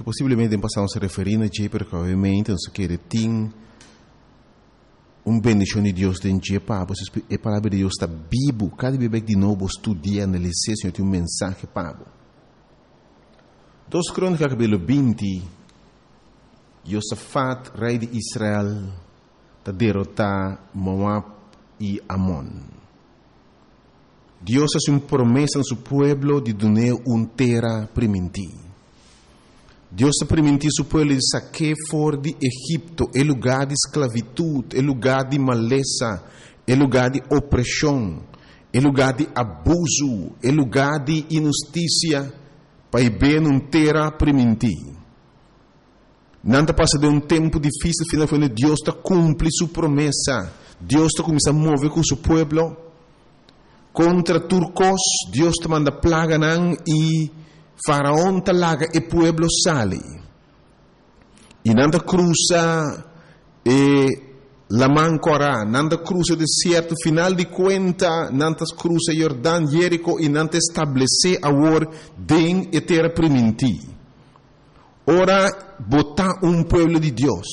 que possivelmente passamos a referir a Jay, porque obviamente nós queremos bendição de Deus dentro de Pabo. A palavra de Deus está vivo. Cada vez de novo estudia, analisar, Senhor, tem mensagem Pabo. 2 Crônicas, capítulo 20, Josafat, rei de Israel, está derrotar Moab e Amon. Deus hace uma promessa a seu povo de dar terra primitiva. Deus permitiu seu povo de saquear fora de Egipto, é lugar de esclavitud, é lugar de maleza, é lugar de opressão, é lugar de abuso, é lugar de injustiça, para ver uma terra primitiva. Não passa de um tempo difícil, final quando Deus está cumpre sua promessa. Deus está começando a mover com seu povo. Contra turcos, Deus te manda plaga e Faraón te laga e pueblo sale. E nanda cruza la mancora, nanda cruza o deserto, final de conta, nanda cruza Jordão, Jerico e nanda estabelece agora den e terra primitiva. Ora, botar pueblo de Deus,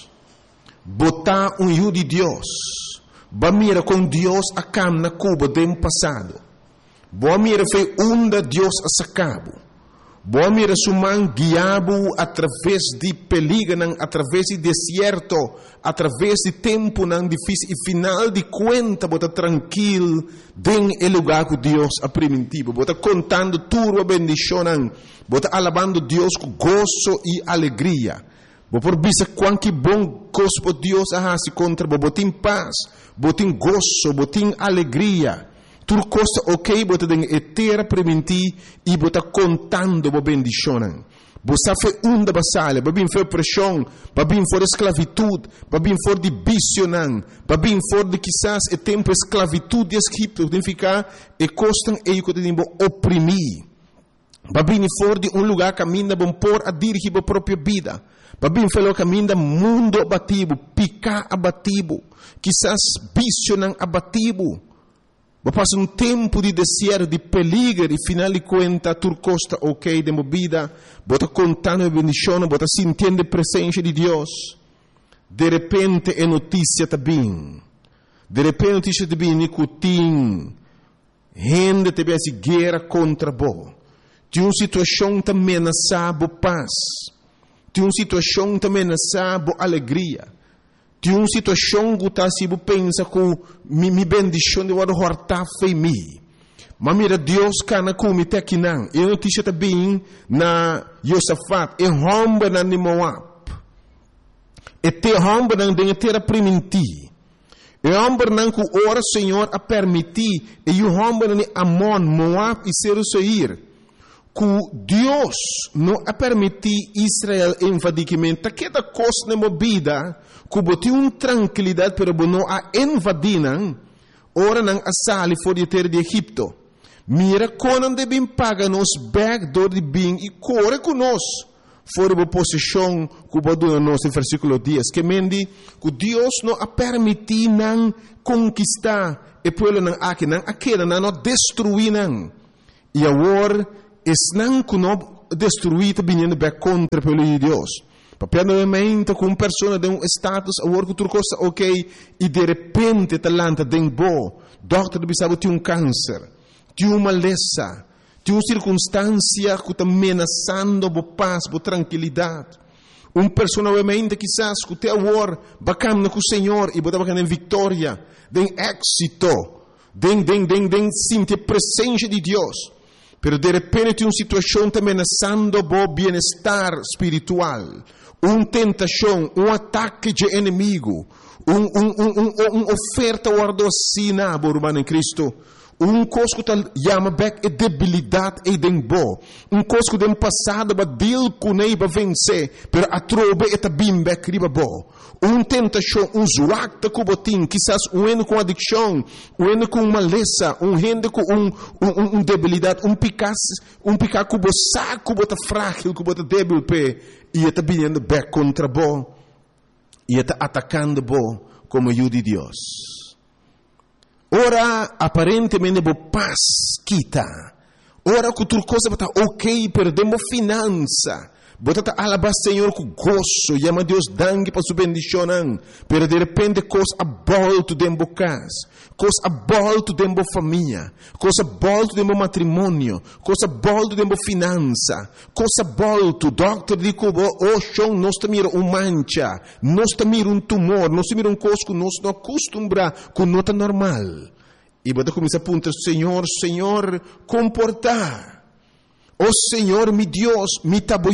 botar hijo de Deus, va mira com Deus a cam na Cuba do passado. Boa mira foi Deus a sacabo. Boa mira suman guiabo através de peligro, através de deserto, através de tempo difícil e final de conta bota tranquilo den el lugar que Deus a primitivo. Bota contando tua bendição, bota alabando Deus com gozo e alegria. Por bisa quanto bom coisa Deus a se contra botin paz, botin gozo, botin alegria. Tudo coisa ok, bota den etera preventi e bota contando bo bendição. Bosa fe da basale, babin fe opressão, babin for esclavitud, babin for de bicionan, babin for de quizás e tempo esclavitud de Egipto, significa e costan e que tem bo oprimir. Babin for de lugar caminha bom por a dirigir a própria vida. Babin felo caminha mundo abativo, picar abativo, quizás bicionan abativo. Passa tempo de deserto, de peligro, e final de conta, tu costa ok de vida, bota contando a bendição, bota sentindo a presença de Deus. De repente é notícia também. De repente notícia também, nicotim. Gente te vê guerra contra bo. Tem uma situação que ameaça bo paz. Tem uma situação que ameaça bo alegria. Tem uma situação que você pensa que minha bendição de hortar foi minha. Mas mira, Deus cana com me aqui não. E a notícia também na Josafat, e romba na Moab. E te romba na terra primitiva. E romba na que ora Senhor a permitir, e o romba na Amon, Moab e Seir. Que Deus não a permitir Israel invadimento. Que da coisa na vida, que botou uma tranquilidade, pero não a invadir, ora não a sair fora de terra de Egipto. Mira, quando devem pagar nos backdoor de bem e corre conosco. Fora da posição que o do nosso versículo 10, que mendi que Deus não a permitir não conquistar e pelo não aqui não aquela não destruir não. E agora não que não destruir vindo back contra pelo de Deus. Papel novamente com uma pessoa de status agora que tu costa ok e de repente talanta de bo, doctor bisabo tem câncer, tem uma maleza, tem uma circunstância que está ameaçando a paz, a tranquilidade. Uma pessoa novamente quizás que te agora bacana com o Senhor e bota bacana em vitória, de êxito, de sentir a presença de Deus. Pero de repente tem uma situação que está ameaçando o bem-estar espiritual. Uma tentação, um ataque de inimigo, uma oferta guardocina, burman em Cristo. Coisa que chama back é debilidade e dembo. Coisa que tem passado para deal com ele para vencer, pero a trobe é também back riba bo. Tentação, zoacta que botin, quizás eno com adicção, eno com maleza, gente com debilidade, picar que bo saco, bota frágil, que bota débil pe, e está vindo back contra bo, e está atacando bo como hijo de Deus. Ora, aparentemente, bo paz quita. Ora, que outra coisa está ok, perdemos finança. Bota alaba Senhor com gozo, llama Deus dangue para sua bendição, pero de repente coisa abolto dentro casa, coisa abolto dentro família, coisa abolto dentro matrimônio, coisa abolto dentro finança, coisa abolto, doctor de cubo, chão, nós mira mancha, nós mira tumor, nós mira coisa que nós não acostumbra com nota normal. E bota começa a apontar, Senhor, comportar. Senhor, mi Deus, mi tabo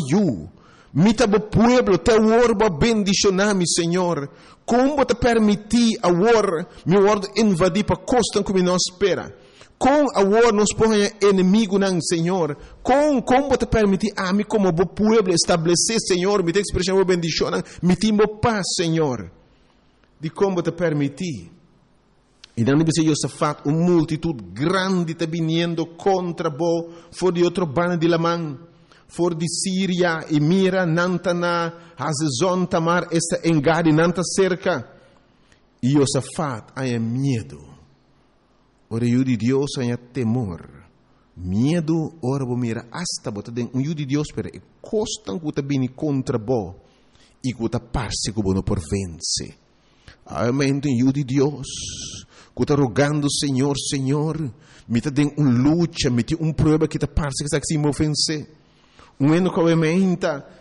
pueblo, te orba bendicionar, mi Senhor. Como te permitir agora, mi word invadir para costa como nós espera. Com agora nos põe inimigo não, Senhor. Como te permitir a mim como pueblo estabelecer, Senhor, mi te expressão bendição, mi timbo paz, Senhor. De como te permitir. E não deve ser Josafat, uma multitud grande está vindo contra Bo, for de outro bando de Lamã, for de Síria, e mira, Nantana, Hazezon, Tamar, esta engade, Nanta cerca. E Josafat, há medo. Ora, eu de Deus, há temor. Medo, ora, vou mira, hasta, bota dentro, eu de Deus, pero é costan que está vindo contra Bo, e que está parce que não por vence. Amém, eu de Deus. Que está rogando, Senhor, me está dando uma luta, me tem uma prova que está parece que está se ofencer. Um ano que obviamente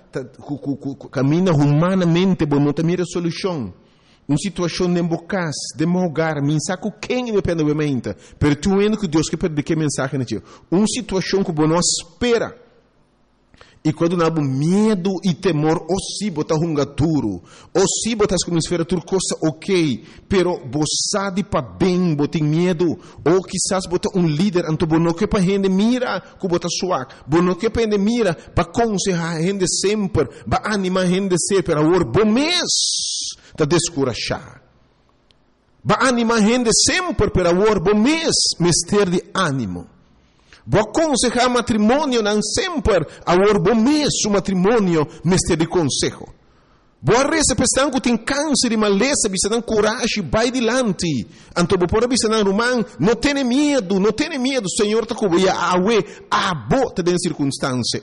caminha humanamente, mas não tem a solução. Uma situação de embocas, de mogar, mensagem quem depende obviamente. Mas tu ano que Deus quer perder que mensagem não. Uma situação que você não espera. E quando não há medo e temor, ou se botar duro, ou se botar como esfera tudo coisa ok, pero você de para bem, botar medo, ou quizás botar líder, então não que para gente mira, que botar suave, não que para gente mira, para aconselhar a gente sempre, para animar a gente sempre, para agora bom mês, para descorachar. Para animar a gente sempre, para agora bom mês, ter de ânimo. Vou aconselhar matrimônio não sempre, agora bom mês o matrimônio mestre de conselho. Vou receber que tem câncer e maleza, bisa não coragem, vai adiante. Então vou pôr bisa não romano, não tenha medo, Senhor está cobrindo a bota de circunstância.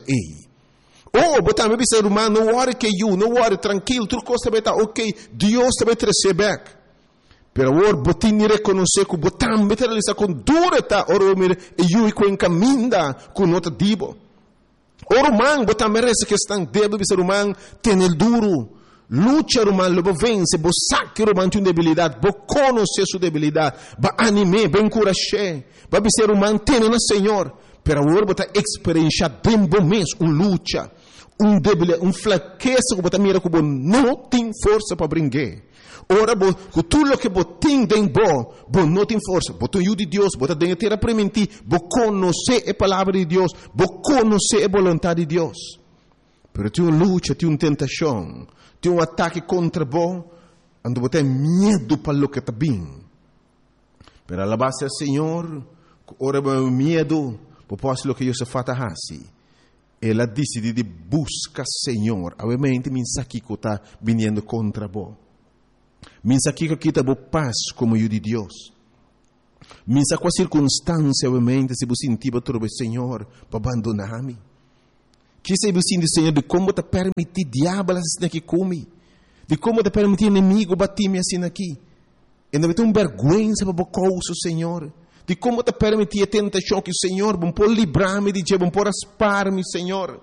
Botar me bisa romano, não worry que não worry, tranquilo, tudo coisa vai estar ok, Deus vai te receber. Pero agora, botin reconhecer que botam materializar com dureza, ora mire, eu com encaminda com nota dibo. Ora man, botam merece que estão debo ser humano, tem el duro, luta humano, lobo vence, bo saque humano tem debilidade, bo conhecer sua debilidade, ba anime, ba encorajar, ba ser humano tem na Senhor. Pero agora botar experiência dembo mês, luta, debilidade, fraqueza que botar mira que não tem força para brincar. Ora, com tudo que você tem dentro, você não tem força. Você tem de Deus, você tem que ter para mentir. Você conhece a palavra de Deus, você conhece a vontade de Deus. Mas tem uma luta, tem uma tentação, tem um ataque contra você, onde você tem medo para o que está bem. Mas a base do Senhor, ora, o medo, você pode o que Deus faz assim. Ela decide de buscar o Senhor. Obviamente, mensagem que está vindo contra você. Minsa que kita bo paz como eu de Deus. Minsa com a circunstância, obviamente, se você sentir para o Senhor, para abandonar-me. Que se você sentir, Senhor, de como te permitir diabo assim aqui comigo. De como te permitir inimigo bater-me assim aqui. E não vai ter uma vergonha para o causa, Senhor. De como te permitir a tentação que o Senhor, bom por livrar-me de Deus, bom por aspar-me, Senhor.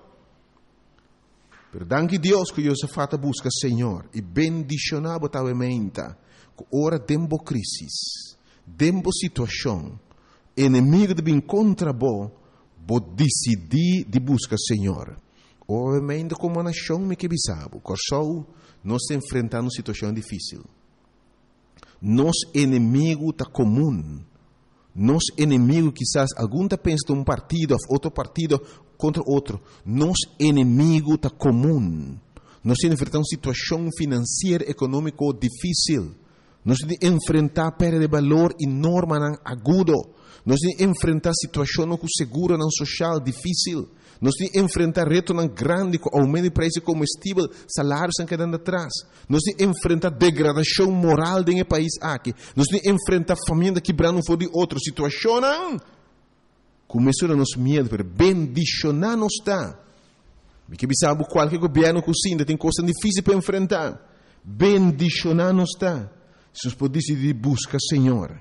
Pero danke Deus que Josafat busca Senhor e bendicionar botavelmente que ora dembo crisis, dembo situação, inimigo de vir contra bo decidir de buscar Senhor. Obviamente como a nação me que bisabo, corsou nós enfrentando uma situação difícil. Nos inimigo tá comum. Nos inimigo quizás algum tá pensa de um partido, outro partido contra outro. Nos inimigo está comum. Nós temos que enfrentar uma situação financeira, econômica difícil. Nós temos que enfrentar perda de valor enorme, agudo. Nós temos que enfrentar situação com seguro social difícil. Nós temos que enfrentar reto grande com aumento de preço de combustível, salários estão quedando atrás. Nós temos que enfrentar degradação moral dentro do país aqui. Nós temos que enfrentar família quebrando fora de outra situação. Começou a nos medo, pero bendicionar nos está. Que sabe qualquer governo que ainda tem coisa difícil para enfrentar. Bendicionar-nos está. Se nós podemos decidir buscar o Senhor.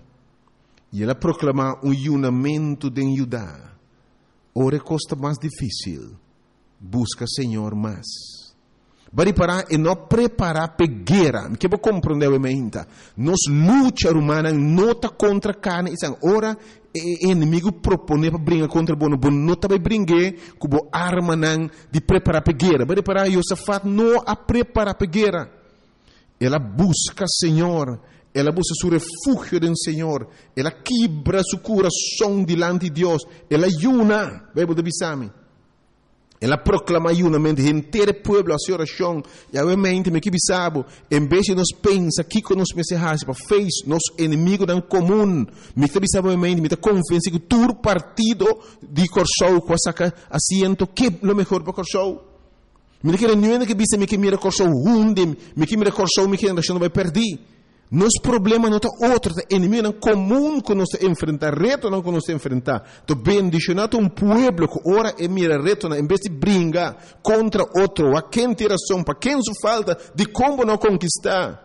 E ela proclamar um unimento de ajudar. Ora costa mais difícil. Busca o Senhor mais. Bari parar e não preparar para guerra. Que vou compreender o momento. Nos luta humana não está contra a carne. Ora o inimigo propõe para brincar contra o bono. Não está para brincar com a arma de preparar para guerra. Bari parar e Josafat não a preparar para guerra. Ela busca o Senhor. Ela busca seu refúgio no Senhor. Ela quebra seu coração diante de Deus. Ela ayuna. Bíblia de Bisame. Ela proclama ayunamento inteiro povo a sua oração. E obviamente, me que bisabo, em vez de nós pensar que conosco me se haja para fez nosso inimigo não comum, me que bisabo obviamente, me está convencido que todo partido de Corsou com essa assento que é o melhor para Corsou. Me que não é que bisa me que mira Corsou hunde, me que mira Corsou me que a nação vai perder. Nosso problema não está outro, é inimigo não comum que nós enfrentar, reto não que nós enfrentar. Então, bendicionado um povo que ora e mira reto, em vez de brincar contra outro, a quem tem razão, para quem se falta, de como não conquistar.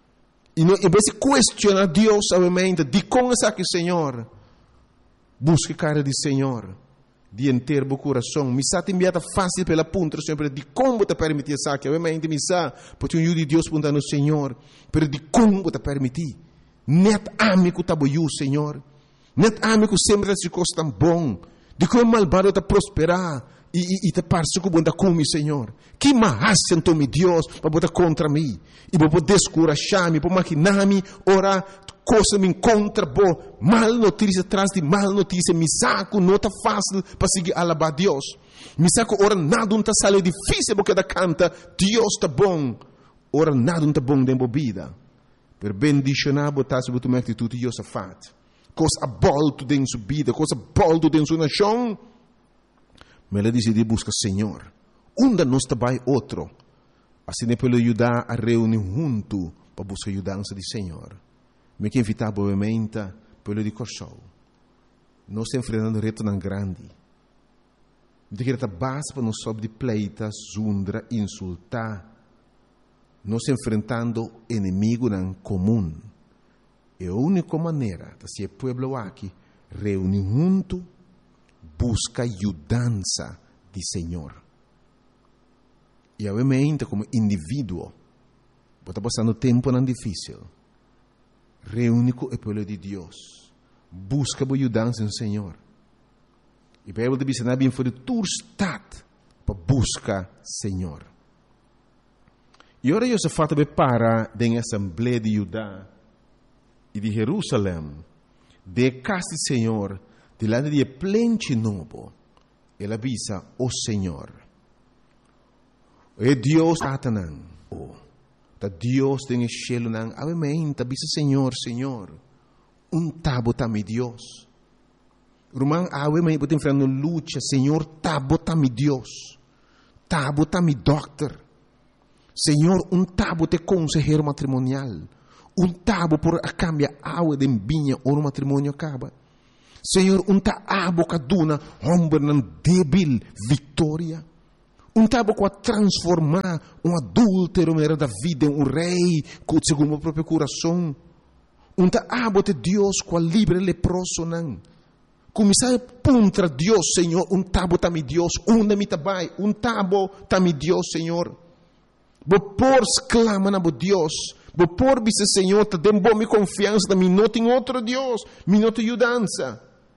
E não, em vez de questionar Deus, obviamente, de como sabe o Senhor, busque cara de Senhor, de inteiro o coração. Me está enviada fácil pela ponta, sempre de como te permitir saque. Obviamente, me está, porque um de Deus pergunta no Senhor, pero de como te permitir. Net amigo taboiu, Senhor. Net amigo sempre se costa bom. De como malvado te prosperar e te parece que bom come, Senhor. Que mais então me Deus para botar contra mim e para descurajar-me, para maquinar-me, ora coisa me encontra boa, mal notícia atrás de mal notícia, me saco, não está fácil para seguir alabar Deus. Me saco, ora nada não está sale difícil porque da canta, Deus está bom. Ora nada não está bom dentro da vida. Per bendicionar botar sobre uma atitude de Josafat. Coisa abolto dentro sua vida, coisa abolto dentro sua nação. Mas ela decidiu buscar o Senhor. Onde nós trabalha outro. Assim é para ajudar a reunir junto para buscar a ajudança do Senhor. Me que invitar obviamente pelo de Corsou. Nós estamos enfrentando reto tão grande. De que está base para nós sobre de pleita, zundra, insultar. Nós estamos enfrentando inimigo não comum. É a única maneira de ser povo aqui reunir junto, busca ajudança do Senhor. E obviamente como indivíduo, está passando tempo não difícil. Reúne com o povo de Deus. Busca a ajudança no Senhor. E a Bíblia diz que não é for de tua estado para buscar o Senhor. E agora Josafat para da Assembleia de Judá e de Jerusalém, de casa do Senhor, delante de plente novo. Ele avisa o Senhor. É Deus Satanás. Deus tem cielo nang obviamente bisa Senhor tabo mi Deus rumang obviamente botem frente luta Senhor tabo mi Deus tabo mi doctor Senhor tabo te consejero matrimonial tabo por a cambia awe de vinha ou matrimônio acaba Senhor abo kaduna hombre nan débil vitória tabo com a transformar adúltero da vida em rei segundo o próprio coração. Tabo de Deus com a livre leproso não. Começar contra Deus, Senhor. Tabo tami Deus. Onde me tabai. Tabo tami Deus, Senhor. Por exclama na Deus. Por bisa Senhor. Te dem bom minha confiança. Da não tem outro Deus. Me não tem ajudança.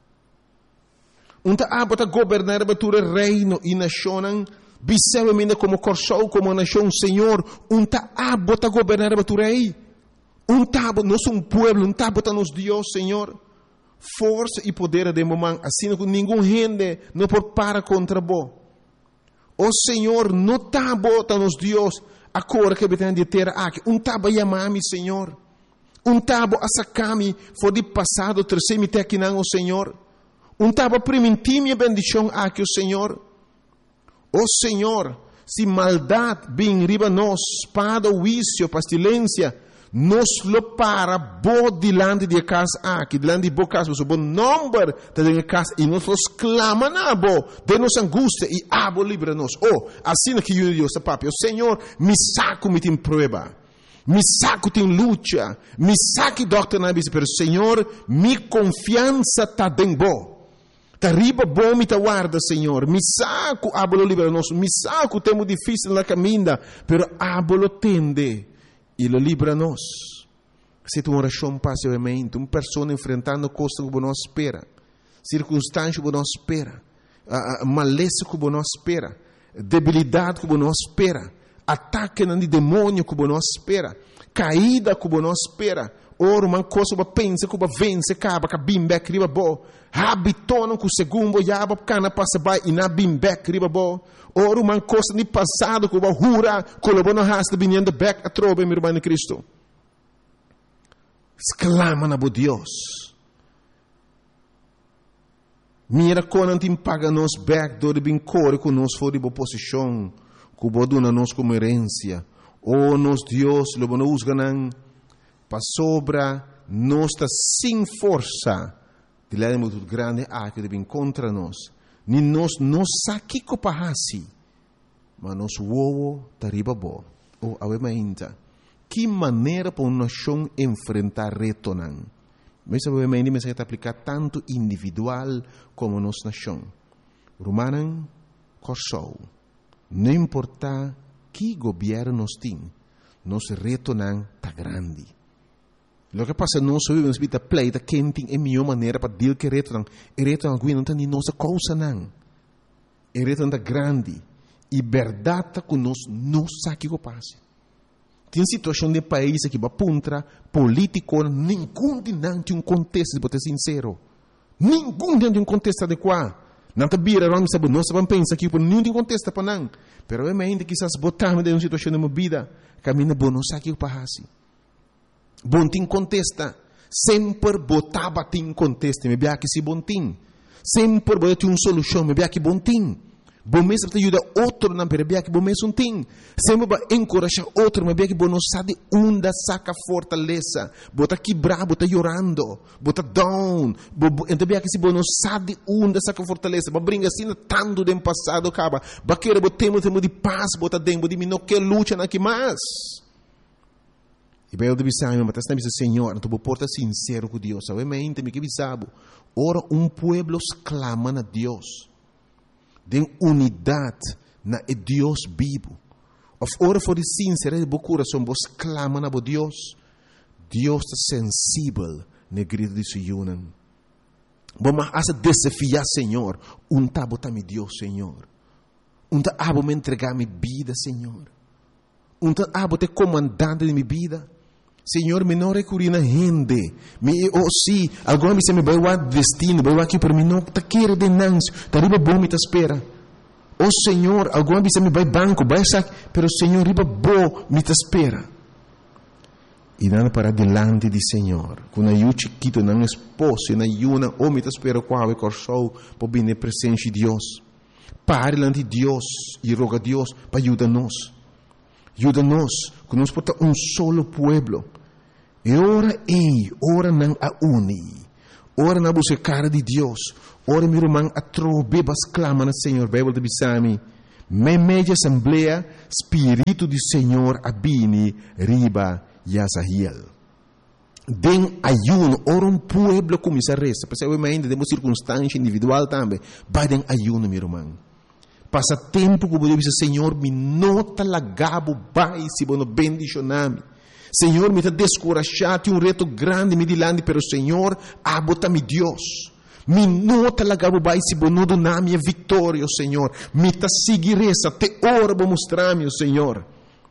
Abo ta governar o reino e nação. Bisema mina como Corsou, como nação, Senhor, abo está governar a tu rei. Tabo, nós somos povo, tabo está nos Deus, Senhor. Força e poder de momento, assim que nenhum gente não pode parar contra bo. O Senhor, não tabo está nos Deus, agora que betém de terra aqui. Tabo chamar-me, Senhor. Tabo a sacar-me, foi de passado, terceiro te aqui não, o Senhor. Tabo permitir minha bendição aqui, o Senhor. Oh Senhor, se maldade vem riba nós, espada, vício, pestilência, Nos lo para bo dilante de casa aqui, dilante de bo casa, o bom número da casa, e nós clama na bo, de nos angústia, e abo livra-nos. Oh, assim que eu Deus, papi, o Senhor, me saco me tem prova, me saco tem luta, me saque doctor na bisa, pero Senhor, me confiança tá bem bo. Tá riba bom me tá guarda, Senhor. Me saco, abo livra-nos, me saco, temos difícil na caminha, pero abo tende. E lo livra-nos. Se tu uma oração passivamente, uma pessoa enfrentando coisas que não espera, circunstâncias que não espera, maleza que não espera, debilidade que não espera, ataque de demônio que não espera, caída que não espera, ora uma coisa que pensa que vence, acaba que bimbek riba bo, habitona que o segundo yaba cana passa by e na bimbek riba bo. Ora uma coisa de passado que vai jura, que o bono rasta vinhando back a trobe, meu irmão em Cristo. Exclama na bo Deus. Mira quando não paga nos back do de bem core que nos for de boa posição, que o boduna nos como herência. Oh, nos Deus, lo bono usganan, para sobra, nos está sem força. De lá é muito grande, que de bem contra nós. Ni nos saki ko pahasi, mas nos wowo tariba bo. O awemainta. Que maneira para uma nação enfrentar reto nan? Mas awemainta me se aplicar tanto individual como nos nação. Romanan corsou. Não importa que governo nos tem, nos reto nan tá grande. Lo que passa não só vivemos vida pleita quentin é melhor maneira para deal que reto não não tem nem nossa causa não. É reto não grande e verdade que nós não sabe o que passa. Tem situação de país que va puntra político nenhum de não tem contexto de ser sincero. Nenhum de um contexto adequado. Não te bira não sabe nós vamos pensar que por nenhum tem contexto para não. Pero é ainda que essas botamos de uma situação de uma vida caminha bom não sabe o que passa. Bom tem contesta, sempre botava tem contesta, me bia que se bom tem, sempre botava uma solução, me bia que bom tem, bom mesmo te ajuda outro na me bia que bom mesmo tem, sempre vai encorajar outro, me bia que bom não sabe onde saca fortaleza, bota quebrar, bota chorando, bota down, então bia que se bom não sabe onde saca fortaleza, vai brincar assim tanto do passado acaba, vai querer botemos de paz, bota dentro de mim não quer luta na que mais. E bem, eu deve saber, mas está dizendo, Senhor, não estou porta sincero com Deus. Sabe, mas ainda me que sabe. Ora, pueblo clama a Deus. De unidade na Deus vivo. Ora, for sincero de coração, vos clama a Deus. Deus está sensível na grito de Sion. Vamos a desafiar, Senhor. Tabo tá me Deus, Senhor. Tabo me entregar minha vida, Senhor. Tabo te comandante de minha vida. Senhor, me não recorri na gente. Se alguma vez me vai o destino, vai aqui para mim, não está querendo de nancio, está riba bom me espera. Senhor, alguma vez me vai banco, vai sair, pero Senhor, riba bom me espera. E não para delante de Senhor, quando eu chiquito, não esposo, na yuna, me espera qual é corso, para vir na presença de Deus. Pare diante de Deus e roga a Deus para ajudar-nos. Ajuda-nos, que nós podemos solo pueblo. E ora não a uni. Ora não buscar de Deus. Ora meu irmão a trobebas clama no Senhor. Bíblia de Bisami. Media assembleia, Espírito do Senhor abini riba Yazahiel. Den ayuno, ora pueblo começa a resta. Porque ainda temos circunstância individual também. Vai den ayuno, meu irmão. Passa tempo que eu disse, Senhor, me nota lagabo, vai, se bono bendicioname. Senhor, me está descorajado, um reto grande, me dilande, pero Senhor, abota-me Deus. Me nota lagabo, vai, se bono doname a vitória, Senhor. Me está seguiressa, te ora, vou mostrar-me, Senhor.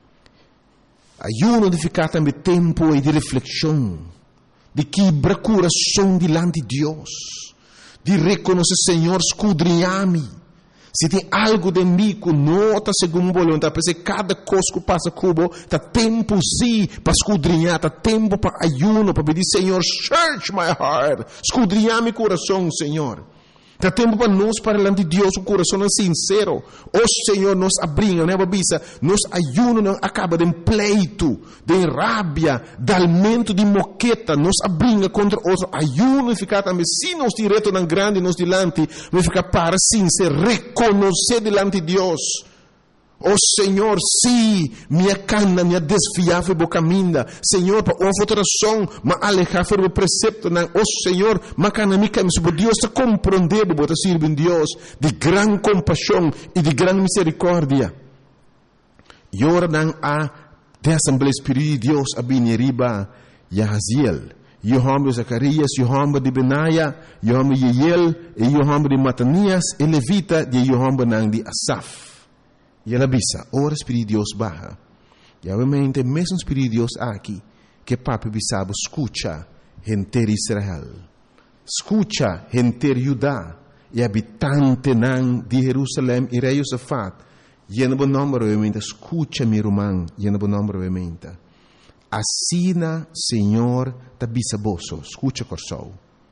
Ayuno de ficar também tempo e de reflexão, de quebrar coração dilante de Deus, de reconhecer, Senhor, escudrinhar-me. Se tem algo de mim que não está segundo a vontade, porque cada coisa que passa cubo, está tempo sim para escudrinhar, está tempo para ayuno, para pedir, Senhor, search my heart, escudrinhar meu coração, Senhor. Está tempo para nós, para diante de Deus, um coração sincero. O Senhor nos abrinha, né, babisa? Nos ajuda, não acaba de pleito, de rábia, de alimento de moqueta, nos abrinha contra os ajuda a ficar também, se nos direto não grande, nos dilante, vai ficar para sim, se reconhecer diante de Deus. Oh Senhor, sim, minha cana, minha desviava e boca minda. Senhor, para uma alteração, mas alejar o precepto, não. Oh Senhor, mas cana mica, mas Deus te compreender, bota servir Deus de gran compaixão e de gran misericórdia. E ora não há de Assembleia Espírita de Deus a bineriba Yahaziel, Yohamba de Zacarias, Yohamba de Benaia, Yohamba de Yeiel, e Yohamba de Matanias, e Levita de Yohamba não de Asaf. E ela bisa, ora Espírito de Deus barra. E obviamente, mesmo Espírito de Deus aqui, que papi bisabo, escucha, gente de Israel. Escucha, gente de Judá, e habitante de Jerusalém, e rei Josafat. E no bom nome, obviamente, escucha, meu irmão, e no bom nome, obviamente. Assina, Senhor, da bisaboso, escucha, corsou.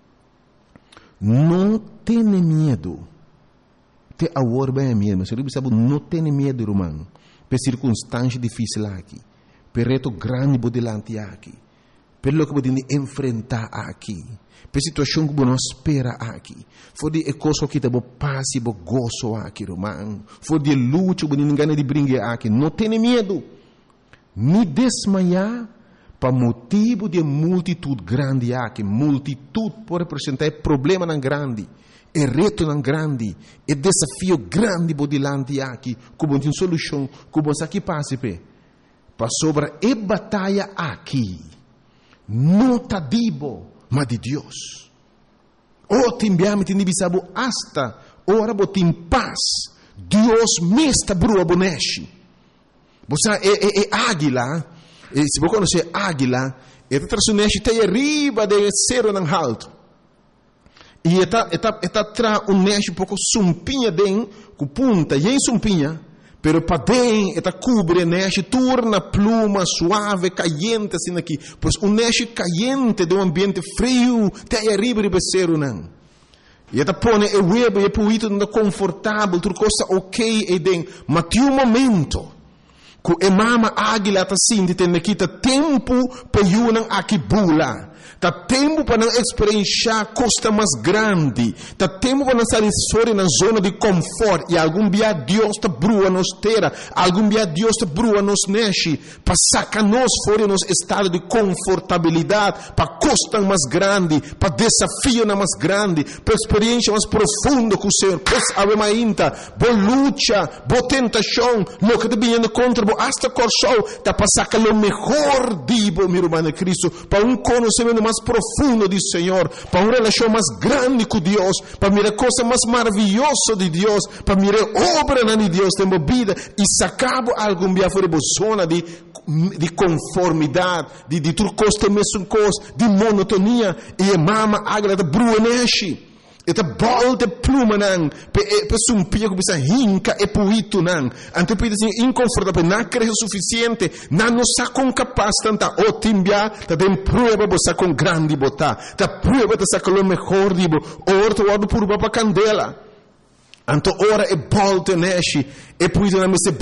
Não tenha medo. Te agora bem mesmo, mas ele sabe não tem medo, irmão, por circunstância difícil aqui, por reto grande por delante aqui, pelo que podemos enfrentar aqui, por situação que não espera aqui, for de coisa que te bo passe, bo gozo aqui, irmão, for de luta que ninguém de brincar aqui, não tem medo, me desmaiar para motivo de multitude grande aqui, multitude pode representar problema não grande. É reto não grande, é desafio grande por delante aqui, como tem solução, como aqui passe para sobre a batalha aqui, não tá dibo, mas de Deus. O timbiame tem bisabo hasta ora botim paz, Deus me está brua boneshi. Você é águila, se você conhece águila, é traçoneshi tem arriba de cero não alto. E está tra um neste um pouco sumpinha den, com punta, e em sumpinha, pero para den, está cobre neste, torna pluma suave, caliente assim aqui, pois um neste caliente de um ambiente frio, tem arriba de becero não. E está põe o web e puito não confortável, tudo coisa ok e den, mas tem um momento que a mama águila está assim, de ter aqui tempo para ir aqui bula. Tá tempo para não experienciar costa mais grande. Tá tempo para não sair fora na zona de conforto. E algum dia Deus te brua nos terra. Algum dia Deus te brua nos neche. Para sacar nós fora nos estado de confortabilidade. Para costa mais grande. Para desafio mais grande. Para experiência mais profunda com o Senhor. Pois ave mainta. Boa luta. Boa tentação. Lo que te vindo contra. Boa hasta corso. Tá para sacar o melhor dibo, meu irmão de Cristo. Para um conhecimento mais profundo do Senhor, para uma relação mais grande com Deus, para mirar coisa mais maravilhosa de Deus, para mirar obra de Deus na vida e sacar algum dia fora da zona de conformidade, de tudo coisa mesmo coisa, de monotonia e a mama águia da bruaneshi. Eta bol de pluma nang, pe sumpia que bisa hinca e puito nang. Anto pide assim inconfortável, não creio suficiente, não sa com capaz tanta o timbia, ta tem prueba bosa com grande bota, ta prueba ta sa com o melhor dibo, orto wado por baba candela. Anto ora e bolte neshi e puito na meste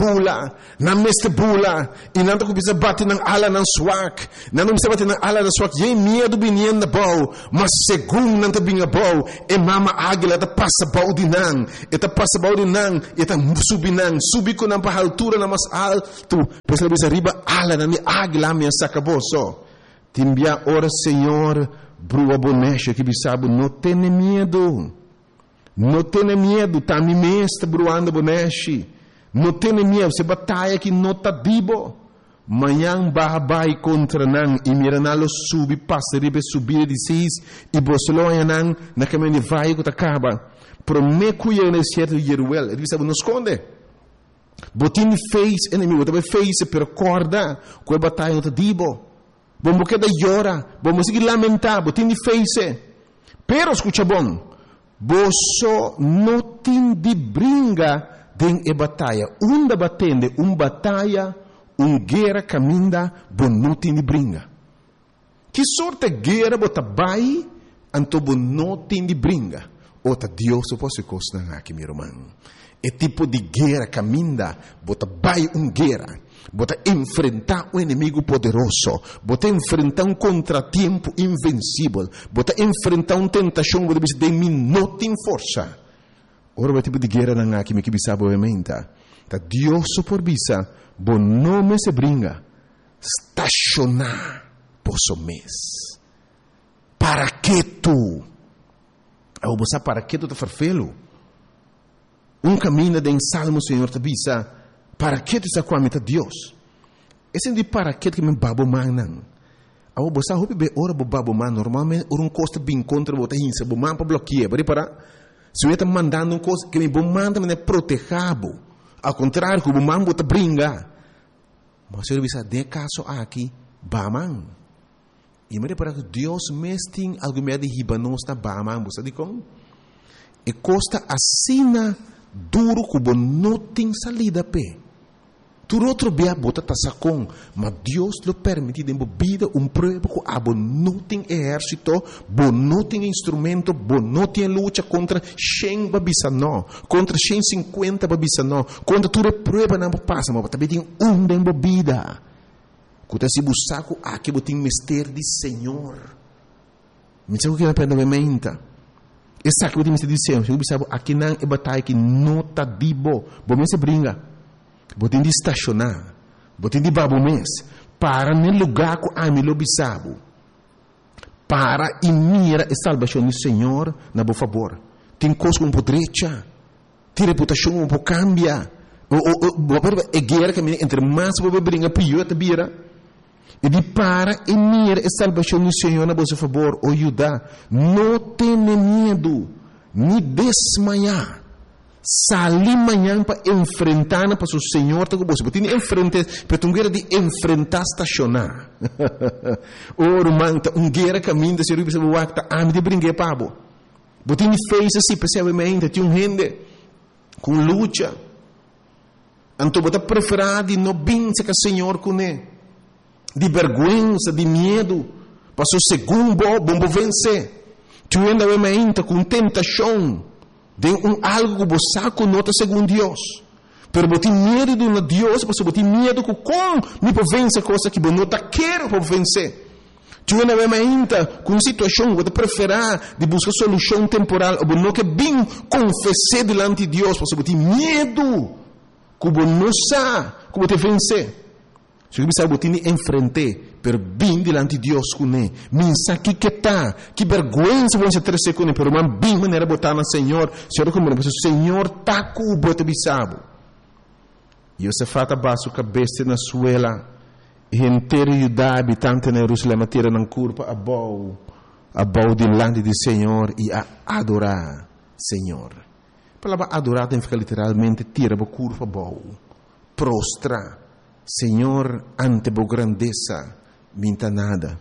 bula e nanto que bisa bate nang ala nang swak nanto bisa bate nang ala nang swak ye medo binien na bau mas segundo nanto binga bau e mama águila ta passa bau di nang e ta passa bau di nang e ta subi ko nang pa altura na mas alto pesa bisa riba ala nang águila minha sacaboso timbia ora Senhor brua bonecha que bisabo não tem medo. Não tenha medo, tá me mesta bruando bonechi. Não tenha medo, se batalha que não tá dibo. Manhã babai contra nan e miranalo subi passa ribe subir de seis e bosloia nan na caminho vai que acaba. Pro me cuia no certo Jeruel, ele sabe não esconde. Botin fez inimigo, também fez per corda, com a batalha não tá dibo. Vamos que da llora, vamos seguir lamentar, botin fez. Pero escucha bom. Boso não tem de brinca den e batalha. Batende, batalha, guerra caminha, bo não tem de brinca. Que sorte guerra bota bai, anto bo não tem de brinca. Ota Deus o posso costa aqui, meu irmão. É tipo de guerra caminha, bota vai guerra, bota enfrentar um inimigo poderoso, bota enfrentar um contratempo invencível, bota enfrentar uma tentação, bota dizer de mim não tem força. Ora o tipo de guerra não aqui me que bisabo obviamente. Tá Deus o por bisa, bom nome se brinca, estacionar posso mês. Para que tu? Eu vou saber para que tu te farfelo? Caminho de Salmo, Senhor, te bisa, para que tu está com a Deus? Esse é de para que me babo man. Eu vou saber be ora babo man normalmente costa bem contra bota hinsa, bo man para bloquear, para se eu estou mandando coisa que me bo manda me protegabo. Ao contrário, que o man bota brinca. Mas se eu bisa de caso aqui, baman. E me para que Deus me tem algo me de hibanos na baman, você diz como? E costa assina duro que não tem salida pé. Tu outro bea bota tasacon, mas Deus lhe permite de vida prova que abo não tem exército, não tem instrumento, não tem luta contra 100 babisano, contra 150 babisano, contra tudo prova não passa, mas também tem de vida. Quando se buscar aqui tem mistério de Senhor. Me sabe o que é pena mementa? Essa que eu tenho me dizer, eu sabe aqui não é batalha que não tá dibo, bom se brinca, botem de estacionar, botem de babo mês, para no lugar que a mim lo bisabo, para e mira a salvação do Senhor na boa favor. Tem coisa com podrecha, tem reputação com cambia, é guerra que entre mais boa brinca pior te bira. E de para e mira a salvação do Senhor na vossa favor, o Judá, não tenha medo, nem desmaiar. Sali manhã para enfrentar para o Senhor, tá com você. Porque tem enfrentar, para tu guerra de enfrentar estacionar. Oro manta, guerra caminho de ser o bispo wakta, ame de brincar pabo. Porque tem fez assim, percebe tem gente com luta. Então bota preferado não bença que o Senhor com ele. De vergonha, de medo, passou segundo bom vencer. Tu ainda vai com tentação de algo que você conota segundo Deus. Pero você tem medo de um Deus, você tem medo que como me vencer coisa que você não quer para vencer. Tu ainda vai com situação que você prefere de buscar solução temporal, ou não que bem confessar diante de Deus, você tem medo que você não sabe como te vencer. Se você sabe que enfrentar, pero bem diante de Deus com ele. Minsa que tá, que vergonha se você trazer com ele, pero man bem maneira botar no Senhor. Senhor como o Senhor tá com o bote bisabo. E você fata baixo cabeça na suela, e inteiro Judá habitante na Jerusalém tira na curva a bau diante do Senhor e a adorar Senhor. A palavra adorar tem que ficar literalmente tira a curva bau, prostra. Senhor, ante a grandeza, minta nada.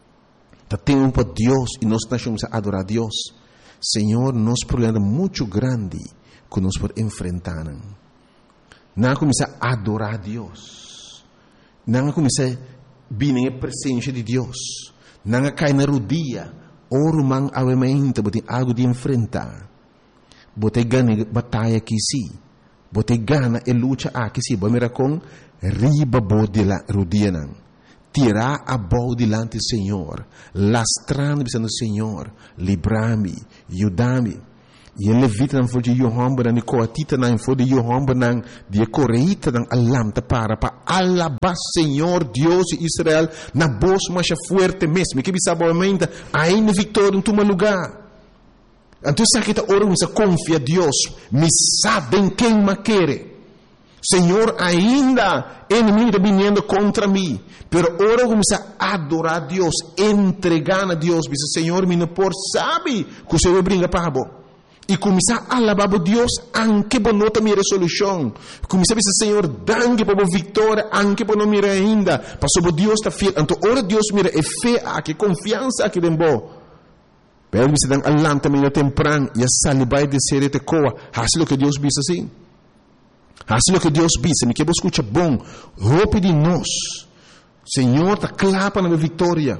Tem para Deus e nós estamos a adorar a Deus. Senhor, nós problema muito grande que nós podemos enfrentar. Não começar a adorar a Deus. Não começar a vir a presença de Deus. Não cair na rodilha. Oro man avemento, botem algo de enfrentar. Botem ganha batalha aqui sim. Botem gana e luta aqui sim. Bom, mira com riba bode la rudianan, tirar a boa delante do Senhor, lastrando pensando Senhor, librame, ajudame. E ele levita não foi de Johan banan, de coatita não foi de Johan banan, de coreita não alam para alabar Senhor Deus de Israel na voz mais forte mesmo, que bisa boamente ainda vitória em teu lugar. Então se aqui tá orando, se confia Deus, me sabem quem me quer. Senhor, ainda inimigo está vindo contra mim, pero ora começa a adorar a Deus, entregar a Deus, diz Senhor, me não por sabe que o Senhor brinca para bo. E começar a alabar a Deus, anche por nota minha resolução. Começar a dizer Senhor, dangue para a vitória, anche por não mira ainda, passou Deus está fiel. Então ora Deus mira é fé, que confiança aqui dentro. Pero você dá alanta minha temprano e a salibai de ser te coa, assim que Deus diz assim. Assim que Deus diz, me que você escuta bom, roupa de nós. Senhor, está clapa na vitória.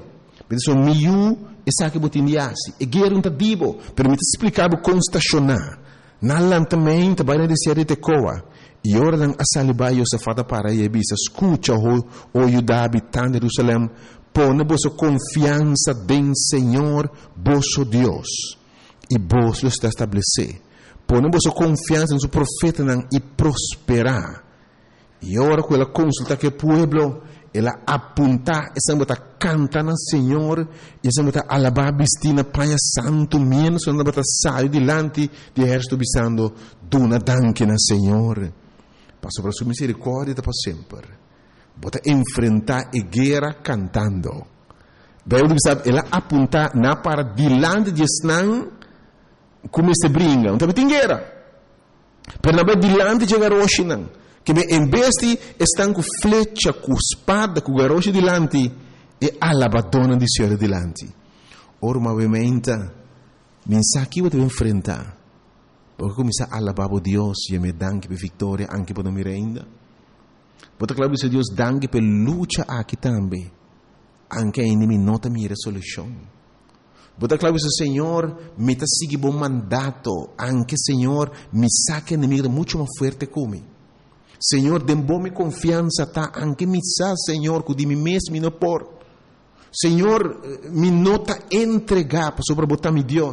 Penso miu e sa que botin diasi. E guerra un tadibo, permite explicare come stacionar. Nall'antamento vai na deseare te coa. E ora dan asalibaio se fata para e bisa escucha o Judá habitante de Jerusalém, pone vossa confiança em Senhor, vosso Deus, e vos lo está estabelecer. Pone vossa confiança no profeta e prosperar. E ora quella consulta que o pueblo ela apunta, essa bota canta na Senhor, essa bota alabar bistina Pai Santo, menos essa bota sai dilante de exército bisando, duna danke na Senhor. Passo para sua misericórdia para sempre. Bota enfrentar a guerra cantando. Bíblia sabe, ela apunta na para dilante de Snan, como se brinca, então tem guerra. Pero na dilante de Garoshinan, que em vez de estar com flecha, com espada, com garoche dilante, e alabadona de Senhor dilante. Ora, obviamente, mensagem que você vai enfrentar. Porque começar a alabar a Deus e me danke per vitória, anche per me renda. Porque claro que Deus danke per luta aqui também, anche a inimigo nota minha resolução. Porque claro que o Senhor me está seguindo bom mandato, anche Senhor me saca inimigo muito mais forte como. Senhor, dê-me confiança, tá? Anche me sa, Senhor, que de mim mesmo não por. Senhor, me nota entregar para sobrebotar meu Deus.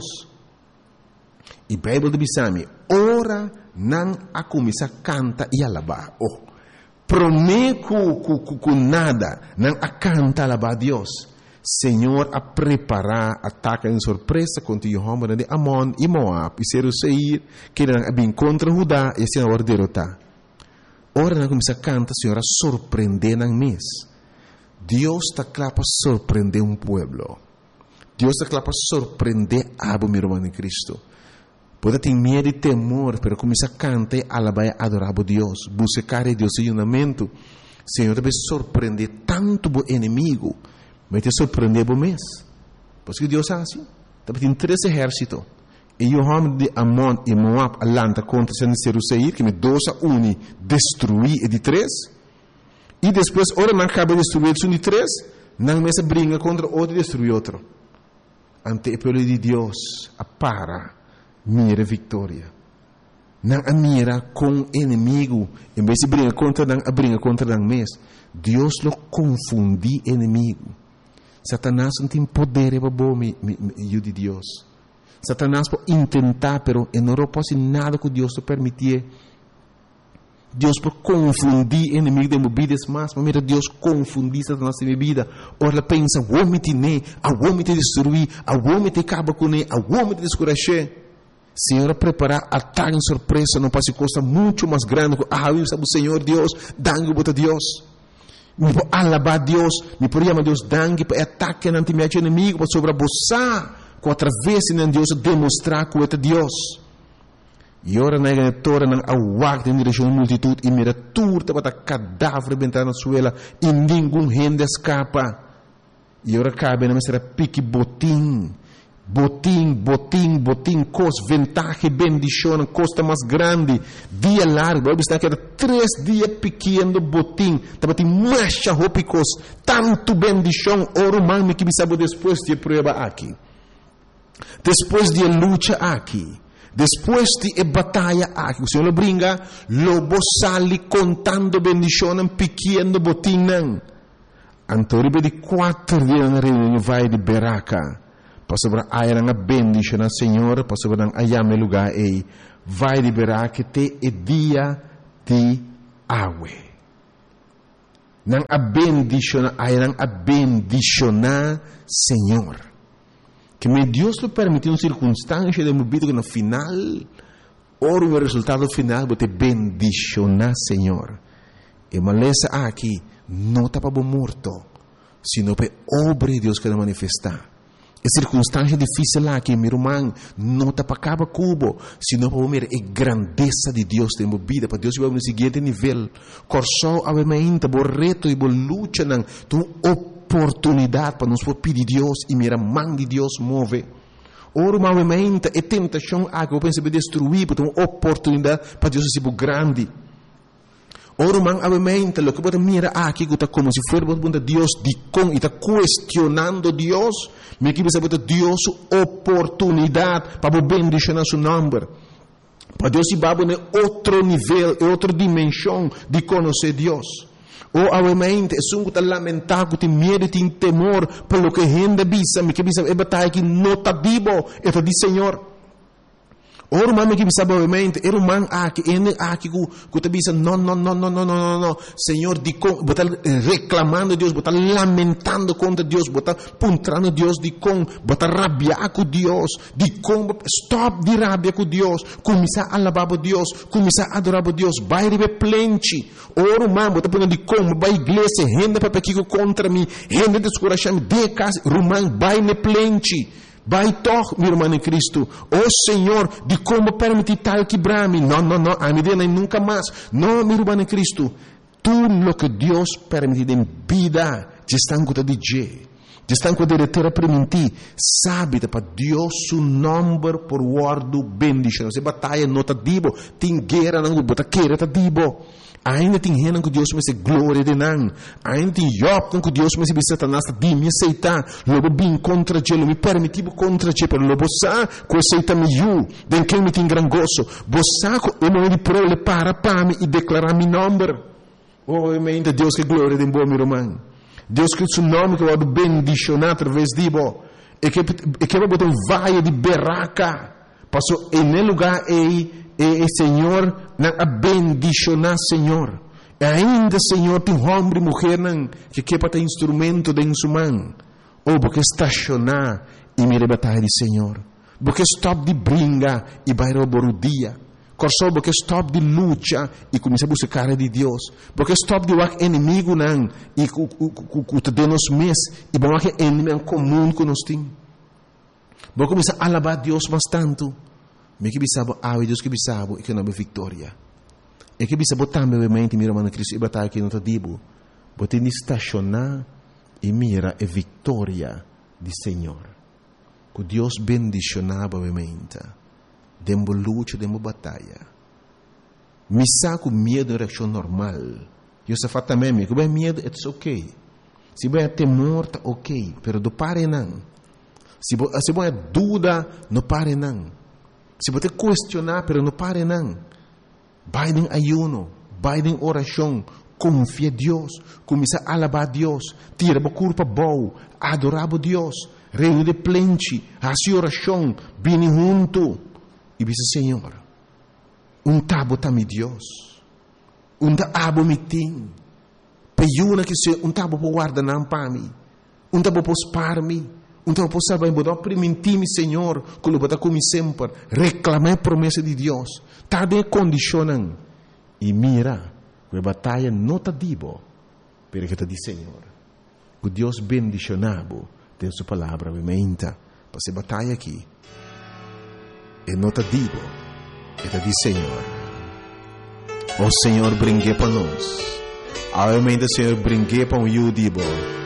E a Bíblia diz me, ora não a começar a cantar e alabar. Oh, prometo com nada, não a cantar e alabar a Deus. Senhor, a preparar ataque em surpresa contra o homem de Amon e Moab e Seir, que não bem contra Judá e assim a derrotar. Ora não começa a cantar, Senhor, a surpreender no mês. Deus está claro para surpreender um povo. Deus está claro para surpreender a meu irmão em Cristo. Pode ter medo e temor, mas começa a cantar, alabar e adorar a Deus. Buscar a Deus em unamento. Senhor, deve surpreender tanto o inimigo, mas te surpreender o mês. Porque Deus é assim. Deve ter 3 exércitos. E o homem de Amon e Moab alanta contra Seir, que me 2-1 destruir e de 3. E depois, ora não acaba de destruir o de 3, não mais briga contra outro e destruir outro. Ante o povo de Deus, para, mira vitória. Não a mira com inimigo, em vez de briga contra não mês. Deus lo confundi inimigo. Satanás não tem poder para bom de Deus. Satanás pode tentar, pero não pode nada que Deus te permitir. Deus pode confundir o inimigo de movidas mais, mas mira, Deus confundir Satanás de minha vida. Ora, pensa, o homem te ne, o homem te destruir, o homem te acaba com ele, o homem te descuracher. Senhor, preparar ataque em surpresa, não pode coisa muito mais grande. Eu sabe o Senhor Deus, dangue para Deus. Me pode alabar Deus, me pode chamar Deus, dangue para ataque ante meu inimigo, para sobreabusar. Com através de Deus demonstrar que é Deus. E ora na ganhatora não aguarda em direção à multidão e mira turta para cadáver bentar na suela e nenhum rende escapa. E ora cabe na mestra pique botim, cos ventaja bendição, costa mais grande, dia largo, está que era 3 dias pequeno botim, estava tem marcha ropicos, tanto bendição, ora mami que sabe depois de prova aqui. Depois de luta aqui, depois de batalha aqui, o Senhor brinca, lobo sali contando bendição pequeno botinho. Antoribe de 4 dias na reunião vai de Beraca, para sobre a na bendição na Senhor, para sobre a ayame lugar aí, vai de Beraca te é dia de água. Nang a bendição, a bendicionar Senhor. Que me Deus lhe permitiu uma circunstância de minha vida que no final, ora o resultado final, vou te bendicionar, Senhor. E maleza aqui, não está para morto, sino para obra de Deus que vai manifestar. E circunstância difícil aqui, meu irmão, não está para acabar cubo, sino para ver a grandeza de Deus na minha vida, para Deus vai no seguinte nível. Corso, obviamente, o reto e a luta, tu oportunidade para nos pedir Deus e mira mão de Deus move. Ora, novamente, a tentação que eu penso destruir, porque uma oportunidade para Deus ser grande. Ora, man, obviamente, lo que puede mirar aquí, como si fuera Dios, y está cuestionando Dios, me quiere saber Dios su oportunidad para bendicionar su nombre. Para Deus ir para outro nível, outra dimensão de conhecer Deus. Ou, obviamente, é um que lamentar, que tem medo, tem temor, pelo que a gente bisa, me que bisa, é batalha que não está vivo, é de Senhor. Ora, mami, que bisa, obviamente, era man aqui, que te bisa, não, Senhor, botar reclamando Deus, botar lamentando contra Deus, botar puntrando Deus, botar rabiar com Deus, stop de rabia com Deus, começar a alabar Deus, começar a adorar Deus, vai receber plente. Ora, mami, botar punta vai igreja, renda para pequeno contra mim, renda descorachar-me, de casa, rumão, vai ne plente. Vai toch, meu irmão em Cristo. Oh Senhor, de como permitir tal quebrar-me. Não, a minha vida nunca mais. Não, meu irmão em Cristo. Tudo o que Deus permite em vida, já está com de Deus. Já está com de ter a permitir. Sabe, para Deus, seu nome por guardo bendição. Se batalha não está dibo, tem guerra não, bota guerra está dibo. Ainda tem gente que Deus me se glória de não. Ainda tem Job que Deus me se Satanás de me aceitar. Logo bem contra ele, me permitivo contra ele, pero logo sa que aceita me eu, den que me tem gran gozo. Bosa ko eu me pro le para me e declarar meu nome. Oh, ainda Deus que glória de bom meu irmão. Deus que seu nome que vai bendicionar através de bo. E que vai botar vaia de berraca. Passou em lugar Senhor, a bendicionar, Senhor. E ainda, Senhor, tem homem e mulher que quer ter instrumento de sua mão. Ou porque estacionar e me batalha de Senhor. Porque stop de brinca e vai roubar o dia. Corso porque stop de luta e começa a buscar de Deus. Porque stop de o inimigo não e que te nos mês e bom que inimigo comum que nós temos. Porque começa a alabar Deus bastante. Me que bisabo, Deus que bisabo, e que não é vitória. E que bisabo também, obviamente, mira, mano, Cristo, e batalha que não está dibo. Bote ni estacionar e mira a vitória do Senhor. Que Deus bendicionava, obviamente. Dembo luta, dembo batalha. Me saco medo em reação normal. Eu só falo também, que vai medo, it's ok. Se vai temor, tá ok. Pero não pare não. Se vai dúvida, não pare não. Se você questionar, pero não pare não. Vai em ayuno, vai em oração, confia em Deus, começa a alabar a Deus, tira a culpa boa, adorar a Deus, reino de plente, a oração, vem junto. E diz, Senhor, tabo tá me Deus, tabo me tem, peiuna que se tabo por guardar não para mim, tabo por spar me. Então, eu posso saber, eu permitir-me, Senhor, que eu vou como sempre, reclamar a promessa de Deus. Está de condicionando. E mira, que a batalha não está dibo, porque está de Senhor. Que Deus bendicionado tem sua palavra, obviamente, para essa batalha aqui. E não está dibo, está de Senhor. O Senhor brinque para nós. Obviamente, o Senhor brinque para o dibo.